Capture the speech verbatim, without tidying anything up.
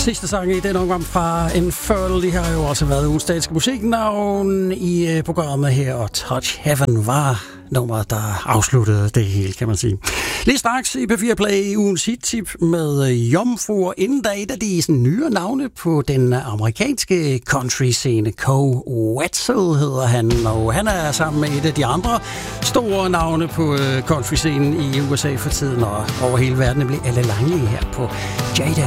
Sidste sang i den omgang fra Infernal, de har jo også været ugens danske musiknavn i programmet her, og Touch Heaven var nummeret, der afsluttede det hele, kan man sige. Lige straks i P fire Play ugens hit-tip med Jomfruer. Inden da et af de sådan, nyere navne på den amerikanske country-scene. Koe Wetzel hedder han, og han er sammen med et af de andre store navne på country-scenen i U S A for tiden, og over hele verden, nemlig Alle Lange her på Jada.